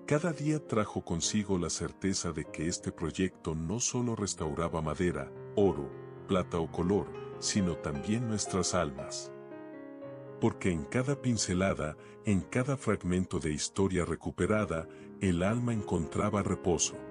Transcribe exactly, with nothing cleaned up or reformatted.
Cada día trajo consigo la certeza de que este proyecto no solo restauraba madera, oro, plata o color, sino también nuestras almas. Porque en cada pincelada, en cada fragmento de historia recuperada, el alma encontraba reposo.